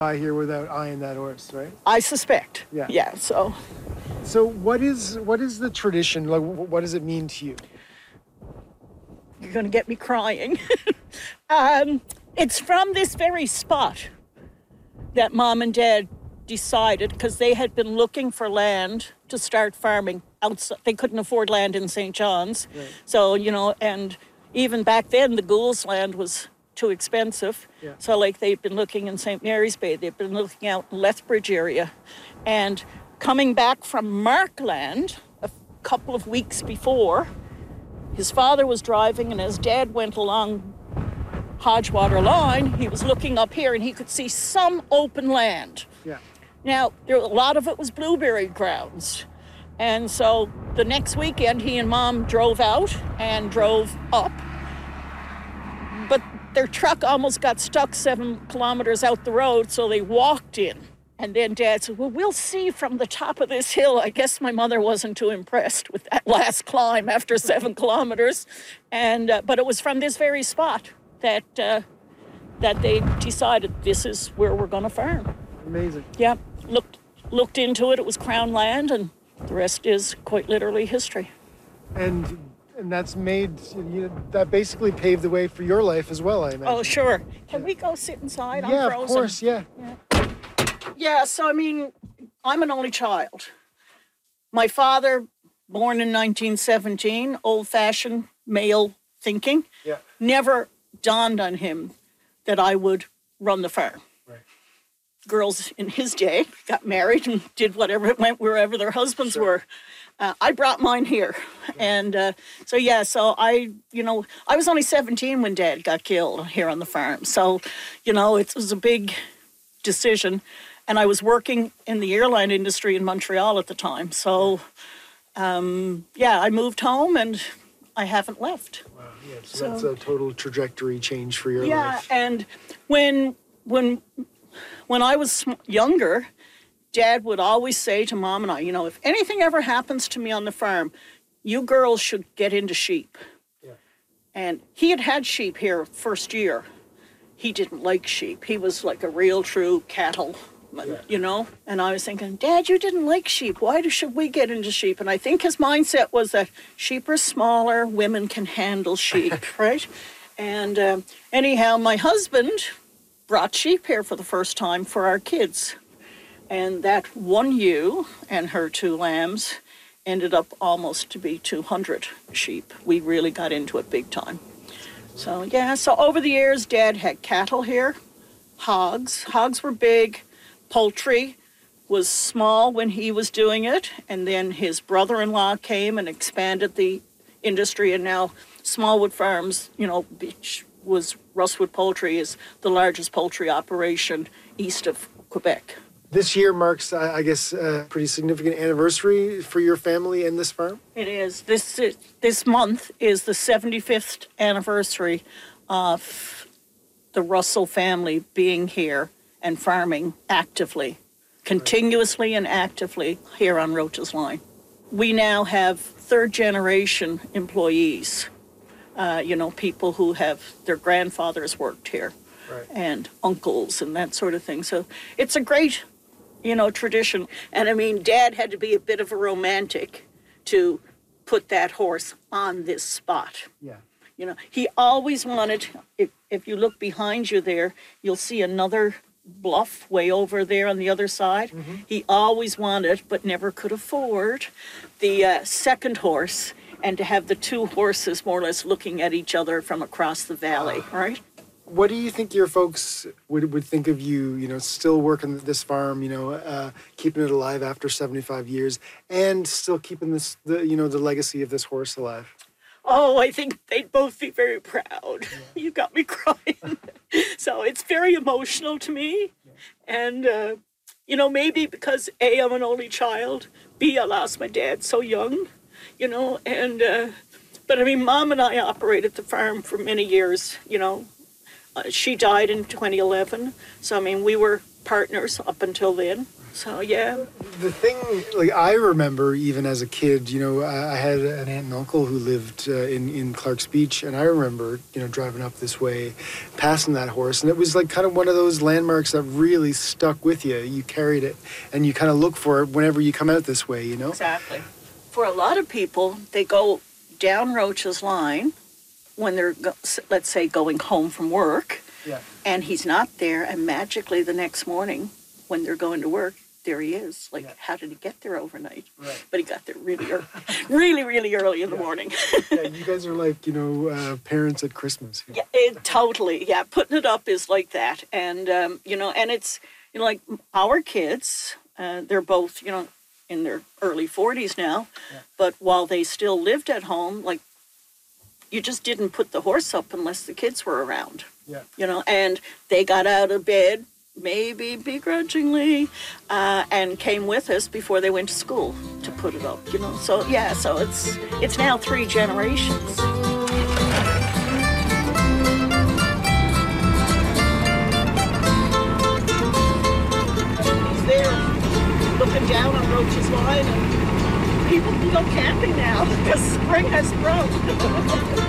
by here without eyeing that horse, right? I suspect. Yeah. Yeah, so. So what is the tradition? Like, what does it mean to you? You're going to get me crying. It's from this very spot that Mom and Dad decided, because they had been looking for land to start farming outside. They couldn't afford land in St. John's. Right. So, and even back then, the Gould's land was too expensive. Yeah. So, like, they've been looking in St. Mary's Bay. They've been looking out in Lethbridge area. And coming back from Markland a couple of weeks before, his father was driving, and as Dad went along Hodgewater Line, he was looking up here, and he could see some open land. Yeah. Now, a lot of it was blueberry grounds. And so the next weekend, he and Mom drove out and drove up. But their truck almost got stuck 7 kilometers out the road, so they walked in. And then Dad said, well, we'll see from the top of this hill. I guess my mother wasn't too impressed with that last climb after 7 kilometers. And but it was from this very spot that they decided this is where we're going to farm. Amazing. Yeah, looked into it. It was Crown land, and the rest is quite literally history. And that's made, that basically paved the way for your life as well, I imagine. Oh, sure. Can we go sit inside? Yeah, I'm frozen. of course, yeah. Yeah, so I mean, I'm an only child. My father, born in 1917, old-fashioned male thinking, never dawned on him that I would run the farm. Right. Girls in his day got married and did whatever it went wherever their husbands were. I brought mine here. And so I was only 17 when Dad got killed here on the farm. So, it was a big decision. And I was working in the airline industry in Montreal at the time. So, I moved home and I haven't left. Wow, yeah, so that's a total trajectory change for your life. Yeah, and when I was younger, Dad would always say to Mom and I, if anything ever happens to me on the farm, you girls should get into sheep. Yeah. And he had sheep here first year. He didn't like sheep. He was like a real true cattle. And I was thinking, Dad, you didn't like sheep. Why should we get into sheep? And I think his mindset was that sheep are smaller, women can handle sheep, right? And anyhow, my husband brought sheep here for the first time for our kids. And that one ewe and her 2 lambs ended up almost to be 200 sheep. We really got into it big time. So, so over the years, Dad had cattle here, hogs. Hogs were big. Poultry was small when he was doing it, and then his brother-in-law came and expanded the industry, and now Smallwood Farms, which was Russwood Poultry, is the largest poultry operation east of Quebec. This year marks, I guess, a pretty significant anniversary for your family and this farm? It is. This month is the 75th anniversary of the Russell family being here and farming actively, continuously and actively here on Roach's Line. We now have 3rd-generation employees, people who have their grandfathers worked here, and uncles and that sort of thing. So it's a great, tradition. And I mean, Dad had to be a bit of a romantic to put that horse on this spot. Yeah. He always wanted, if you look behind you there, you'll see another bluff way over there on the other side. Mm-hmm. He always wanted, but never could afford, the second horse, and to have the 2 horses more or less looking at each other from across the valley, right? What do you think your folks would think of you, still working this farm, keeping it alive after 75 years, and still keeping the legacy of this horse alive? Oh, I think they'd both be very proud. Yeah. You got me crying. So it's very emotional to me. Yeah. And, maybe because A, I'm an only child, B, I lost my dad so young, and, but I mean, Mom and I operated the farm for many years, She died in 2011. So, I mean, we were partners up until then. So yeah. The thing, like I remember, even as a kid, I had an aunt and uncle who lived in Clark's Beach, and I remember, driving up this way, passing that horse, and it was like kind of one of those landmarks that really stuck with you. You carried it, and you kind of look for it whenever you come out this way. Exactly. For a lot of people, they go down Roach's line when they're, let's say, going home from work, Yeah. and he's not there, and magically the next morning, when they're going to work, there he is. Like, Yeah. how did he get there overnight? Right. But he got there really early, really early in the morning. Yeah, you guys are like, parents at Christmas. Yeah, totally. Yeah, putting it up is like that, and and it's like our kids. They're both in their early 40s now, Yeah. but while they still lived at home, like you just didn't put the horse up unless the kids were around. Yeah. And they got out of bed, maybe begrudgingly, and came with us before they went to school to put it up, So, yeah, so it's now 3 generations. He's there looking down on Roach's Line, and people can go camping now because spring has sprung.